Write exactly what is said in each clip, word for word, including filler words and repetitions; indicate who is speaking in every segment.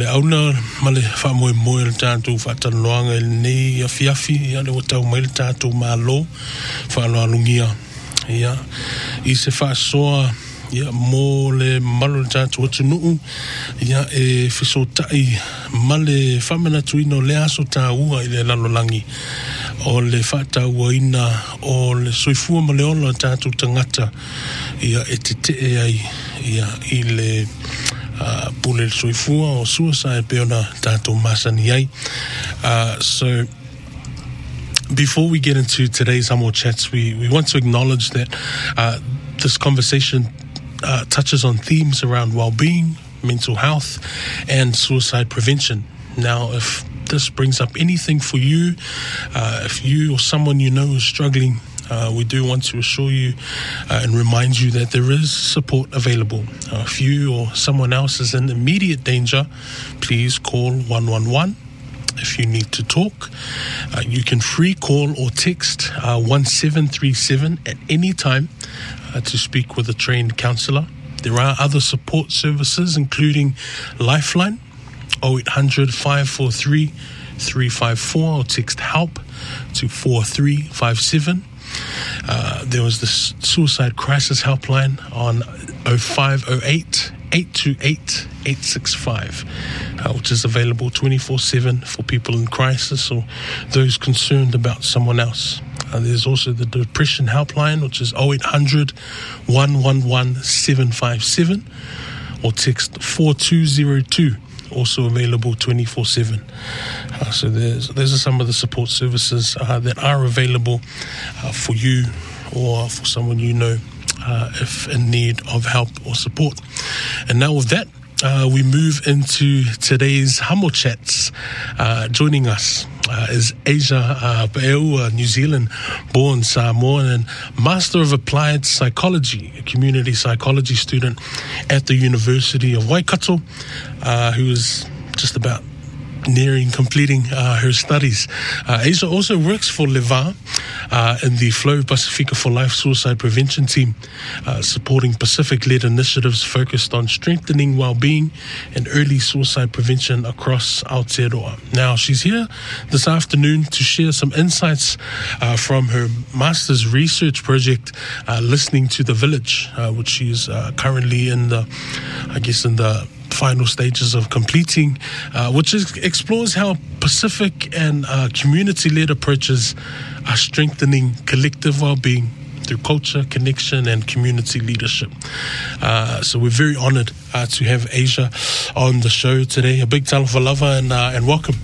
Speaker 1: le auna male fa mo mo le tantu fa tanoanga ni afiafi ya le wata mo le tantu malo fa lo alungia ya I se fa soa ya mo le malo le tantu tunu ya e fisotai male fa mena tuino le aso taua I le lalolangi o le fata waina o le soifua ma le ola tantu tangata ia e te te ai ia I le uh, pule soifua o suicide peona tantu masani ai. Uh, so before we get into today's Humble Chats, we, we want to acknowledge that uh, this conversation uh, touches on themes around well-being, mental health, and suicide prevention. Now, if this brings up anything for you, uh, if you or someone you know is struggling, uh, we do want to assure you uh, and remind you that there is support available. Uh, if you or someone else is in immediate danger, please call one one one. If you need to talk, uh, you can free call or text uh, one seven three seven at any time uh, to speak with a trained counsellor. There are other support services, including Lifeline, oh eight hundred, five four three, three five four, or text HELP to four three five seven. Uh, there was the Suicide Crisis Helpline on oh five oh eight, eight two eight, eight six five, uh, which is available twenty-four seven for people in crisis or those concerned about someone else. Uh, there's also the Depression Helpline, which is oh eight hundred, one one one, seven five seven, or text four two zero two. Also available twenty-four seven. Uh, so there's those are some of the support services uh, that are available uh, for you or for someone you know uh, if in need of help or support. And now with that, uh, we move into today's Humble Chats. Uh, joining us uh, is Asia uh, Paeu, a New Zealand-born Samoan and Master of Applied Psychology, a community psychology student at the University of Waikato, uh, who is just about nearing completing uh, her studies. Uh, Asia also works for Leva uh, in the Flow Pacifica for Life suicide prevention team, uh, supporting Pacific-led initiatives focused on strengthening well-being and early suicide prevention across Aotearoa. Now, she's here this afternoon to share some insights uh, from her master's research project, uh, Listening to the Village, uh, which she's uh, currently in the, I guess, in the final stages of completing, uh, which is, explores how Pacific and uh, community-led approaches are strengthening collective well-being through culture, connection, and community leadership. Uh, so we're very honoured uh, to have Asia on the show today. A big talofa lava and, uh, and welcome.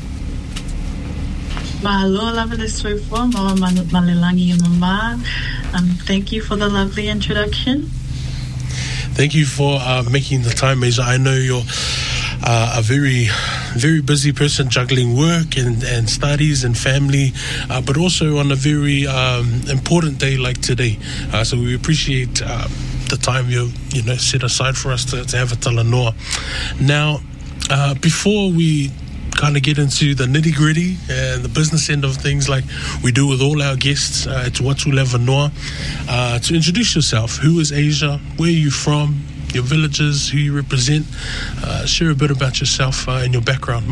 Speaker 2: Mahalo lava le soifua, mawa malelangi mama. Um, thank you for the lovely introduction.
Speaker 1: Thank you for uh, making the time, Asia. I know you're uh, a very, very busy person juggling work and, and studies and family, uh, but also on a very um, important day like today. Uh, so we appreciate uh, the time you you know set aside for us to, to have a talanoa. Now, uh, before we kind of get into the nitty-gritty and the business end of things like we do with all our guests, uh, it's Watu Leva Noa. Uh, to introduce yourself, who is Asia, where are you from, your villages, who you represent, uh, share a bit about yourself uh, and your background.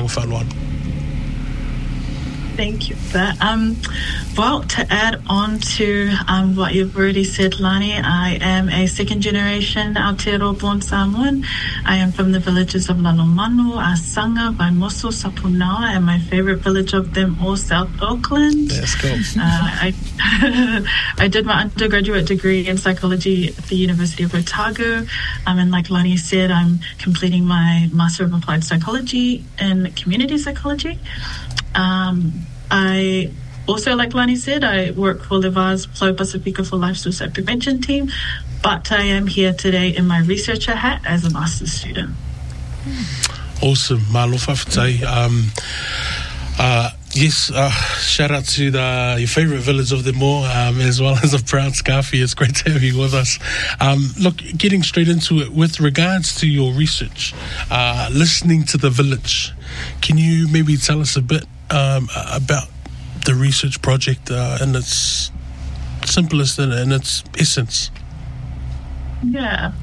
Speaker 2: Thank you for that. Um, well, to add on to um, what you've already said, Lani, I am a second-generation Aotearoa-born Samoan. I am from the villages of Lalomanu, Asanga, Vaimoso, Sapunawa, and my favorite village of them all, South Auckland.
Speaker 1: Let's go.
Speaker 2: Uh, I, I did my undergraduate degree in psychology at the University of Otago. Um, and like Lani said, I'm completing my Master of Applied Psychology in Community Psychology. Um, I also, like Lani said, I work for Leva's Flow Pacifica for Life suicide prevention team, but I am here today in my researcher hat as a master's student.
Speaker 1: Awesome. Malofa Fatai. Um, uh, yes, uh, shout out to the, your favourite village of them all, um, as well as a proud Scarfie. It's great to have you with us. Um, look, getting straight into it, with regards to your research, uh, listening to the village, can you maybe tell us a bit Um, about the research project uh, in its simplest and in its essence?
Speaker 2: Yeah.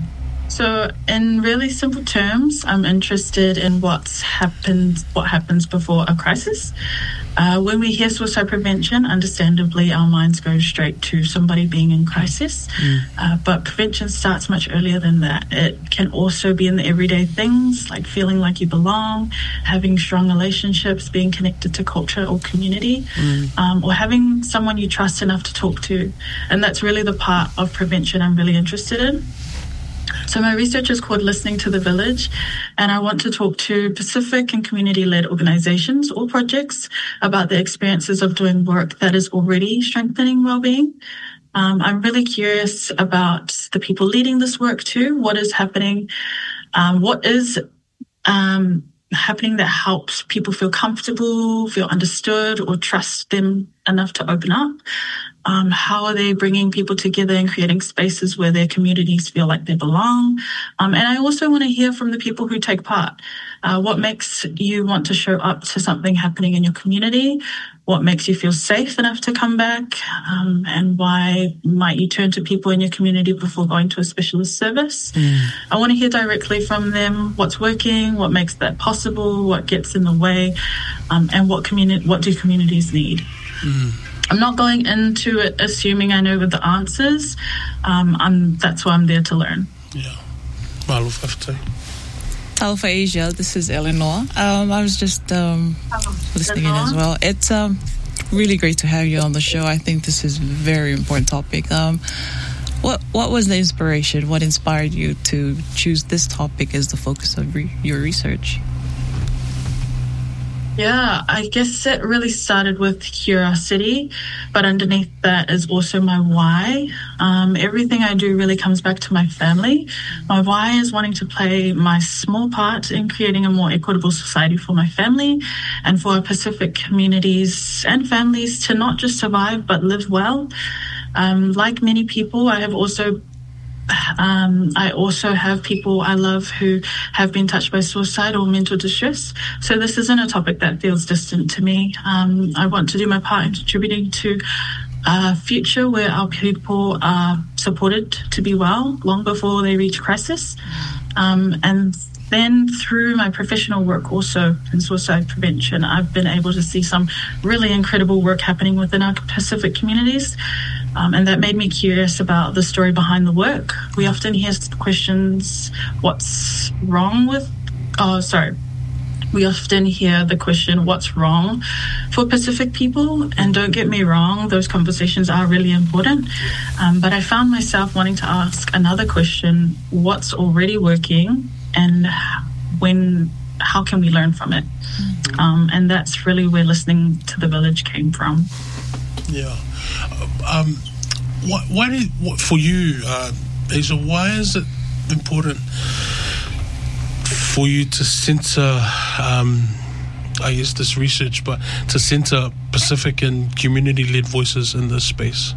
Speaker 2: So, in really simple terms, I'm interested in what's happened, what happens before a crisis. Uh, when we hear suicide prevention, understandably, our minds go straight to somebody being in crisis. Mm. Uh, but prevention starts much earlier than that. It can also be in the everyday things, like feeling like you belong, having strong relationships, being connected to culture or community, mm. um, or having someone you trust enough to talk to. And that's really the part of prevention I'm really interested in. So my research is called Listening to the Village, and I want to talk to Pacific and community-led organizations or projects about the experiences of doing work that is already strengthening well-being. Um, I'm really curious about the people leading this work too. What is happening? Um, what is um, happening that helps people feel comfortable, feel understood, or trust them enough to open up? Um, how are they bringing people together and creating spaces where their communities feel like they belong? Um, and I also want to hear from the people who take part. Uh, what makes you want to show up to something happening in your community? What makes you feel safe enough to come back? Um, and why might you turn to people in your community before going to a specialist service? Mm. I want to hear directly from them what's working, what makes that possible, what gets in the way, um, and what communi- what do communities need? Mm. I'm not going into it assuming I know the answers. Um, I'm, that's why I'm there to learn.
Speaker 1: Yeah. Alofa
Speaker 3: Alofa Asia, this is Eleanor. Um, I was just um, listening Eleanor. in as well. It's um, really great to have you on the show. I think this is a very important topic. Um, what what was the inspiration? What inspired you to choose this topic as the focus of re- your research?
Speaker 2: Yeah, I guess it really started with curiosity, but underneath that is also my why. Um, everything I do really comes back to my family. My why is wanting to play my small part in creating a more equitable society for my family and for our Pacific communities and families to not just survive but live well. Um, like many people, I have also Um, I also have people I love who have been touched by suicide or mental distress. So this isn't a topic that feels distant to me. Um, I want to do my part in contributing to a future where our people are supported to be well long before they reach crisis. Um, and then through my professional work also in suicide prevention, I've been able to see some really incredible work happening within our Pacific communities. Um, and that made me curious about the story behind the work. We often hear questions, what's wrong with, oh, sorry. We often hear the question, what's wrong for Pacific people? And don't get me wrong, those conversations are really important. Um, but I found myself wanting to ask another question, what's already working and when, how can we learn from it? Mm-hmm. Um, and that's really where Listening to the Village came from.
Speaker 1: Yeah. Um, what, why did, what, for you, uh, Asia, why is it important for you to center, um, I guess, this research, but to center Pacific and community-led voices in this space?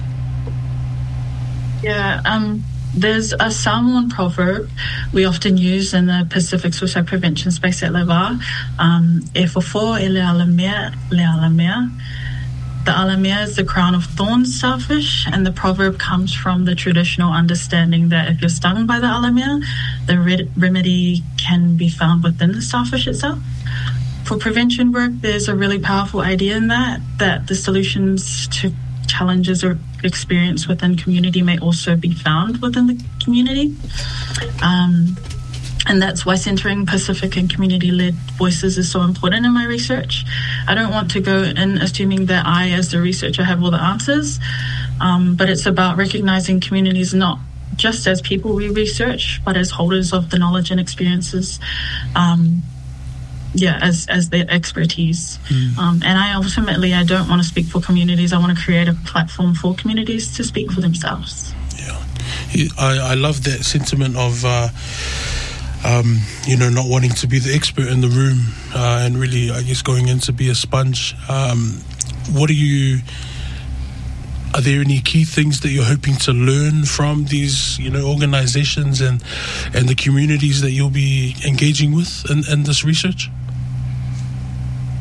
Speaker 2: Yeah, um, there's a Samoan proverb we often use in the Pacific suicide prevention space at Lewa. Um, e fofo e le alamea, le alamea. The alamea is the crown of thorns starfish, and the proverb comes from the traditional understanding that if you're stung by the alamea, the re- remedy can be found within the starfish itself. For prevention work, there's a really powerful idea in that, that the solutions to challenges or experience within community may also be found within the community. Um, And that's why centering Pacific and community-led voices is so important in my research. I don't want to go in assuming that I, as the researcher, have all the answers, um, but it's about recognizing communities not just as people we research, but as holders of the knowledge and experiences, um, yeah, as as their expertise. Mm. Um, and I ultimately, I don't want to speak for communities. I want to create a platform for communities to speak for themselves.
Speaker 1: Yeah, I, I love that sentiment of... Uh, Um, you know, not wanting to be the expert in the room uh, and really, I guess, going in to be a sponge. Um, what are you, are there any key things that you're hoping to learn from these, you know, organizations and, and the communities that you'll be engaging with in, in this research?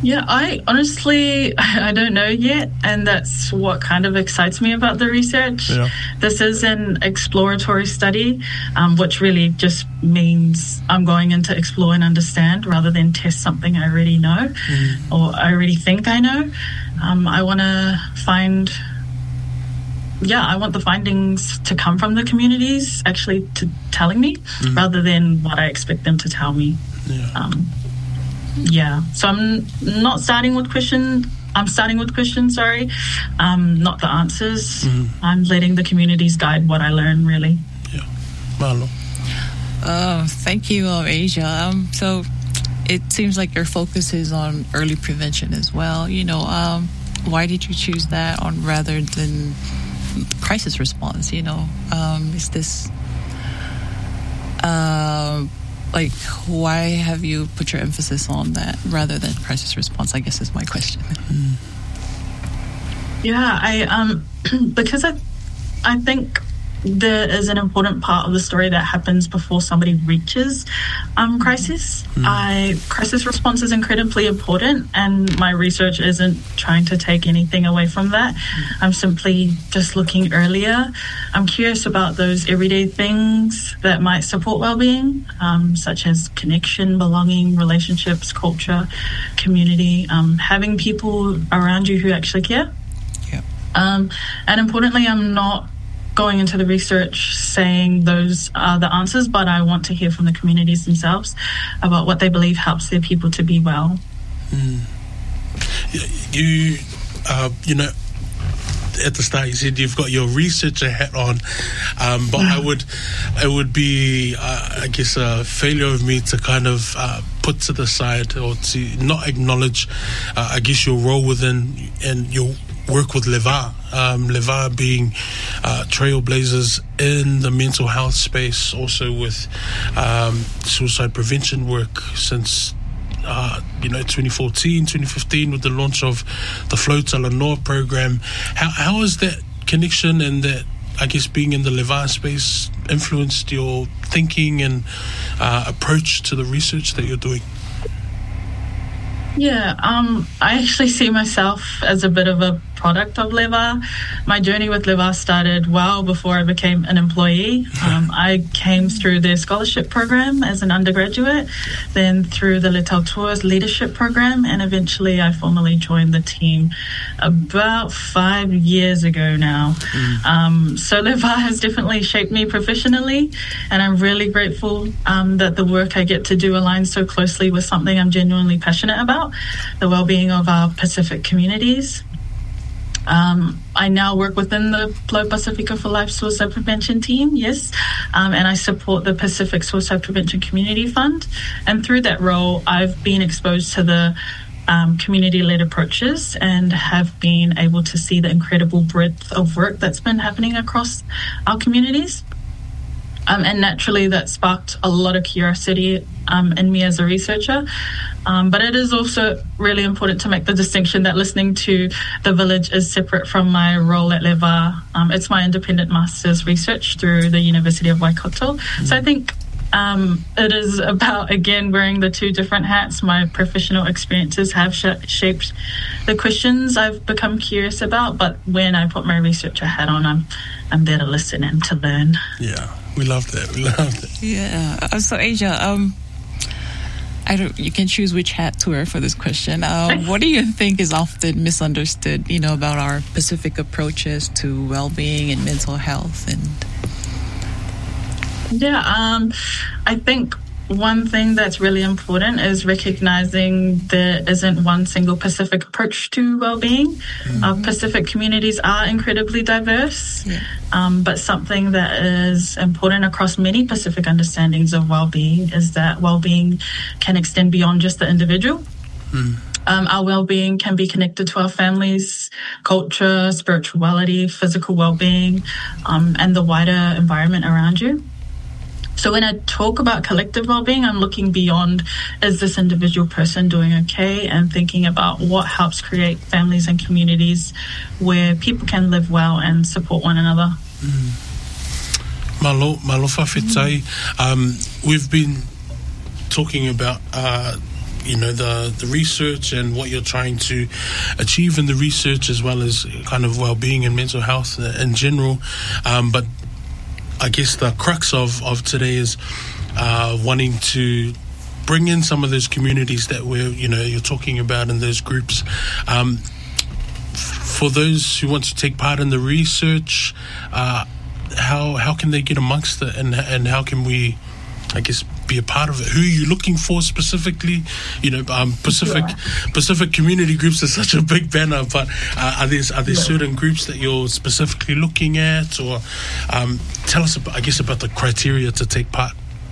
Speaker 2: Yeah, I honestly, I don't know yet, and that's what kind of excites me about the research.
Speaker 1: Yeah.
Speaker 2: This is an exploratory study, um, which really just means I'm going in to explore and understand rather than test something I already know mm. or I already think I know. Um, I want to find, yeah, I want the findings to come from the communities actually to telling me mm. rather than what I expect them to tell me.
Speaker 1: Yeah.
Speaker 2: Um, Yeah, so I'm not starting with question. I'm starting with questions, sorry, um, not the answers. Mm. I'm letting the communities guide what I learn, really.
Speaker 1: Yeah. Marlo.
Speaker 3: Uh, thank you, uh, Asia. Um, so it seems like your focus is on early prevention as well. You know, um, why did you choose that on rather than crisis response? You know, um, is this... Uh, Like, why have you put your emphasis on that rather than crisis response, I guess is my question. Mm.
Speaker 2: Yeah, I um because I I think there is an important part of the story that happens before somebody reaches um, crisis. Mm. I crisis response is incredibly important, and my research isn't trying to take anything away from that. Mm. I'm simply just looking earlier. I'm curious about those everyday things that might support well-being, um, such as connection, belonging, relationships, culture, community, um, having people around you who actually care.
Speaker 3: Yeah.
Speaker 2: Um, and importantly, I'm not going into the research saying those are the answers, but I want to hear from the communities themselves about what they believe helps their people to be well.
Speaker 1: Mm. You, uh, you know, at the start you said you've got your researcher hat on, um, but I would, it would be, uh, I guess, a failure of me to kind of uh, put to the side or to not acknowledge, uh, I guess, your role within and your work with Levar, um, Levar being uh, trailblazers in the mental health space, also with um, suicide prevention work since uh, you know twenty fourteen, twenty fifteen with the launch of the Flow Talanoa program. How how has that connection and that, I guess, being in the Levar space influenced your thinking and uh, approach to the research that you're doing?
Speaker 2: Yeah, um, I actually see myself as a bit of a product of Levar. My journey with Levar started well before I became an employee. Um, I came through their scholarship program as an undergraduate, then through the Le Tautua's leadership program, and eventually I formally joined the team about five years ago now. Mm. Um, so Levar has definitely shaped me professionally, and I'm really grateful um, that the work I get to do aligns so closely with something I'm genuinely passionate about, the well-being of our Pacific communities. Um, I now work within the Flow Pacifica for Life Suicide Prevention team, yes, um, and I support the Pacific Suicide Prevention Community Fund. And through that role, I've been exposed to the um, community-led approaches and have been able to see the incredible breadth of work that's been happening across our communities. Um, and naturally, that sparked a lot of curiosity um, in me as a researcher. Um, but it is also really important to make the distinction that listening to the village is separate from my role at Levar. Um, it's my independent master's research through the University of Waikato. Mm-hmm. So I think um, it is about, again, wearing the two different hats. My professional experiences have sh- shaped the questions I've become curious about. But when I put my researcher hat on, I'm, I'm there to listen and to learn.
Speaker 1: Yeah. We love that. We love that.
Speaker 3: Yeah. So, Asia, um, I don't. You can choose which hat to wear for this question. Um, what do you think is often misunderstood, you know, about our Pacific approaches to well-being and mental health? And
Speaker 2: yeah, um, I think one thing that's really important is recognizing there isn't one single Pacific approach to well-being. Mm-hmm. Our Pacific communities are incredibly diverse, yeah. um, but something that is important across many Pacific understandings of well-being is that well-being can extend beyond just the individual. Mm. Um, our well-being can be connected to our families, culture, spirituality, physical well-being, um, and the wider environment around you. So when I talk about collective well-being, I'm looking beyond, is this individual person doing okay, and thinking about what helps create families and communities where people can live well and support one another.
Speaker 1: Mm. Malo, malo whawhetai. Um, we've been talking about uh, you know, the, the research and what you're trying to achieve in the research, as well as kind of well-being and mental health in general. Um, but I guess the crux of, of today is uh, wanting to bring in some of those communities that we're, you know, you're talking about in those groups. Um, for those who want to take part in the research, uh, how how can they get amongst it, and and how can we, I guess, be a part of it? Who are you looking for specifically? You know, um, Pacific yeah. Pacific community groups is such a big banner, but uh, are there are there yeah. certain groups that you're specifically looking at, or um, tell us, about, I guess, about the criteria to take part?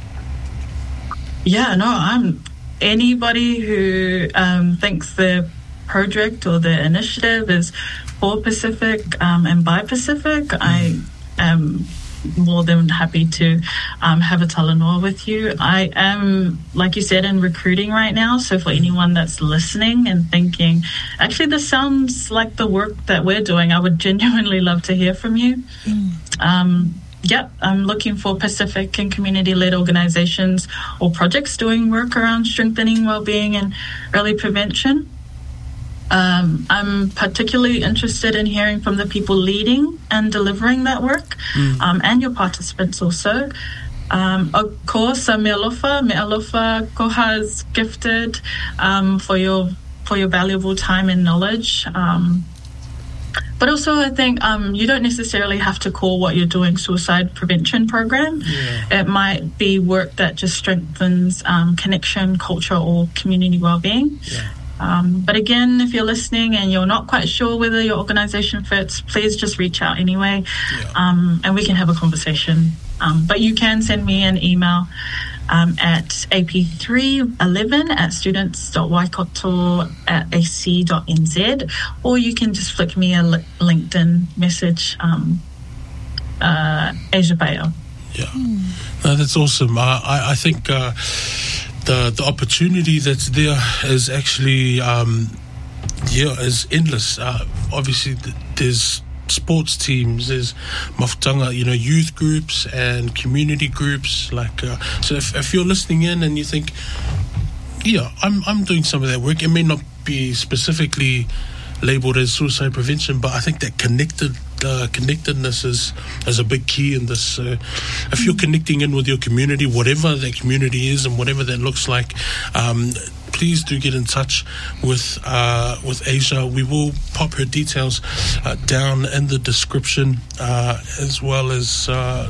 Speaker 2: Yeah, no, I'm anybody who um, thinks the project or the initiative is for Pacific um, and by Pacific. Mm. I am more than happy to um, have a talanoa with you. I am, like you said, in recruiting right now. So for anyone that's listening and thinking, actually, this sounds like the work that we're doing, I would genuinely love to hear from you. Mm. Um, yeah, I'm looking for Pacific and community-led organizations or projects doing work around strengthening well-being and early prevention. Um, I'm particularly interested in hearing from the people leading and delivering that work, mm. um, and your participants also. Um, of course, uh, me alofa, me alofa, koha's gifted um, for your for your valuable time and knowledge. Um, but also, I think um, you don't necessarily have to call what you're doing suicide prevention program. Yeah. It might be work that just strengthens um, connection, culture, or community well-being. Yeah. Um, but again, if you're listening and you're not quite sure whether your organization fits, please just reach out anyway, yeah. um, and we can have a conversation. Um, but you can send me an email um, at a p three eleven at students dot waikato at a c dot n z, or you can just flick me a li- LinkedIn message, um, uh, Asia Bayo.
Speaker 1: Yeah, mm. no, that's awesome. Uh, I, I think... Uh, The the opportunity that's there is actually, um, yeah, is endless. Uh, obviously, th- there's sports teams, there's mafutanga, you know, youth groups and community groups. Like, uh, so if, if you're listening in and you think, yeah, I'm I'm doing some of that work, it may not be specifically labeled as suicide prevention, but I think that connected uh, connectedness is, is a big key in this. So if you're connecting in with your community, whatever that community is and whatever that looks like, um, please do get in touch with uh, with Asia. We will pop her details uh, down in the description, uh, as well as uh,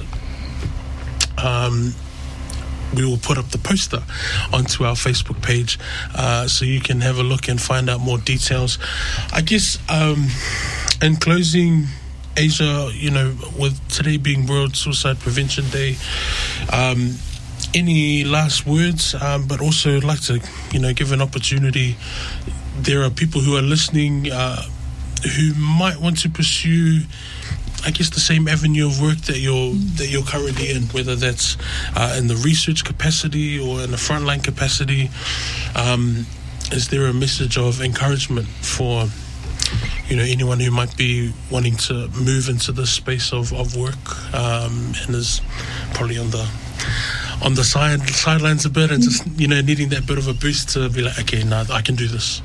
Speaker 1: um, we will put up the poster onto our Facebook page, uh, so you can have a look and find out more details. I guess um, in closing, Asia, you know, with today being World Suicide Prevention Day, um, any last words? Um, but also I'd like to, you know, give an opportunity. There are people who are listening uh, who might want to pursue, I guess, the same avenue of work that you're that you're currently in, whether that's uh, in the research capacity or in the frontline capacity. Um, is there a message of encouragement for, you know, anyone who might be wanting to move into this space of, of work um, and is probably on the on the side sidelines a bit and just, you know, needing that bit of a boost to be like, okay, no, I can do this?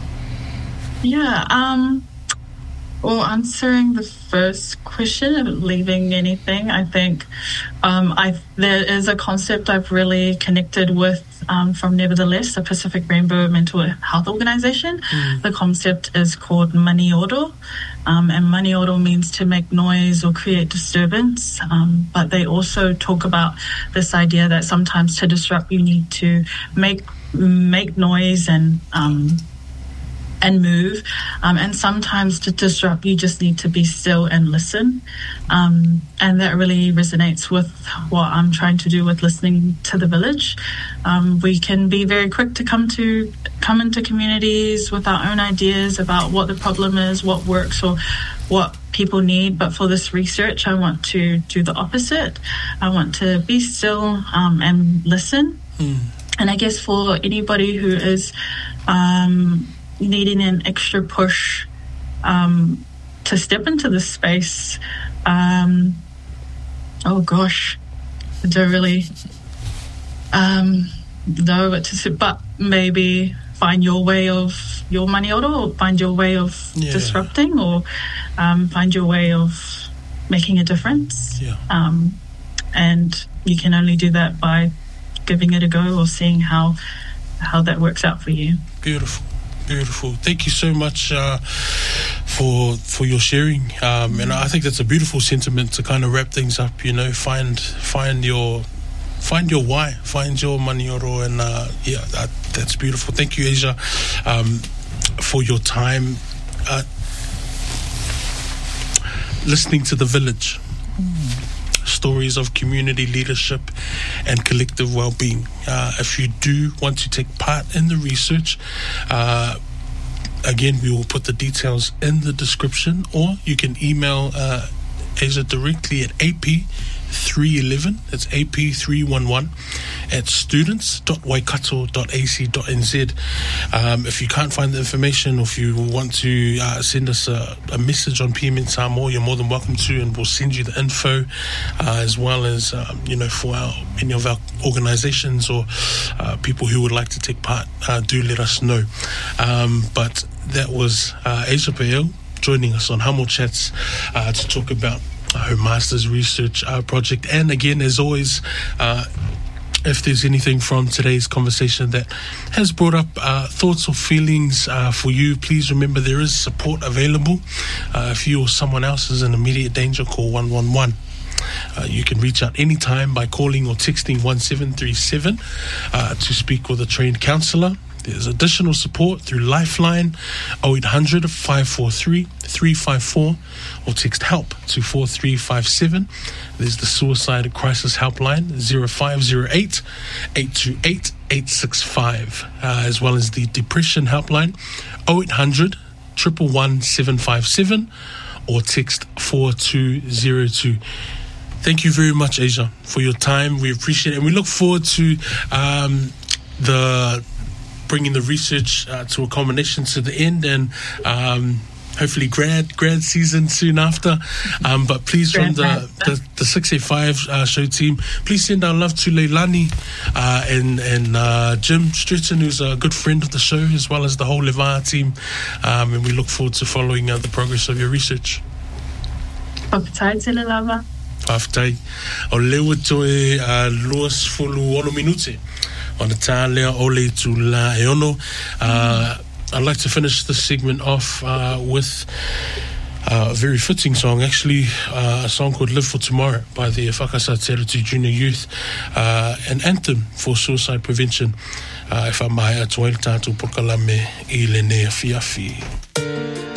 Speaker 2: Yeah. Um, well, answering the first question of leaving anything, I think um, I there is a concept I've really connected with um, from Nevertheless, a Pacific Rainbow mental health organization. Mm. The concept is called manioro, um, and manioro means to make noise or create disturbance. Um, but they also talk about this idea that sometimes to disrupt you need to make make noise and um, and move, um, and sometimes to disrupt you just need to be still and listen, um, and that really resonates with what I'm trying to do with Listening to the Village. Um, we can be very quick to come to come into communities with our own ideas about what the problem is, what works, or what people need, but for this research I want to do the opposite. I want to be still um, and listen. mm. And I guess for anybody who is um, needing an extra push um, to step into this space. Um, oh gosh, I don't really. Um, know what to say, but maybe find your way of your manioro, or find your way of
Speaker 1: Yeah.
Speaker 2: disrupting, or um, find your way of making a difference.
Speaker 1: Yeah.
Speaker 2: Um, and you can only do that by giving it a go or seeing how how that works out for you.
Speaker 1: Beautiful, beautiful. Thank you so much uh, for for your sharing, um, and I think that's a beautiful sentiment to kind of wrap things up. You know, find find your find your why, find your manioro, and uh, yeah, that, that's beautiful. Thank you, Asia, um, for your time uh, listening to The Village. Stories of community leadership and collective well-being. Uh, if you do want to take part in the research, uh, again, we will put the details in the description, or you can email uh, Asia directly at A P three eleven, that's A P three eleven at students dot waikato dot a c dot n z. Um, if you can't find the information, or if you want to uh, send us a, a message on P M N Samoa, you're more than welcome to, and we'll send you the info, uh, as well as um, you know, for our, any of our organizations or uh, people who would like to take part, uh, do let us know. Um, but that was uh, Asia Pael joining us on Hamo Chats uh, to talk about her master's research uh, project. And again, as always, uh, if there's anything from today's conversation that has brought up uh, thoughts or feelings uh, for you, please remember there is support available. Uh, if you or someone else is in immediate danger, call one one one. Uh, you can reach out anytime by calling or texting one seven three seven uh, to speak with a trained counsellor. There's additional support through Lifeline oh eight hundred, five four three, three five four, or text HELP to four three five seven. There's the Suicide Crisis Helpline zero five zero eight, eight two eight, eight six five, uh, as well as the Depression Helpline oh eight hundred, one one one, seven five seven, or text four two zero two. Thank you very much, Asia, for your time. We appreciate it, and we look forward to um, the bringing the research uh, to a culmination to the end, and um, hopefully grad grad season soon after. Um, but please, from the, the, the six eighty-five uh, show team, please send our love to Leilani uh, and, and uh, Jim Stretton, who's a good friend of the show, as well as the whole Levaa team. Um, and we look forward to following uh, the progress of your research.
Speaker 2: Whakatai te le lava.
Speaker 1: Whakatai. O lewa toe uh, luas fulu ono minute. On the Talia Ole to La Eono. Uh, I'd like to finish this segment off uh, with uh, a very fitting song, actually, uh, a song called Live for Tomorrow by the Whakasa Te Junior Youth, uh, an anthem for suicide prevention. Uh, if I mai atoel tātou pokalame I le nea fiafi.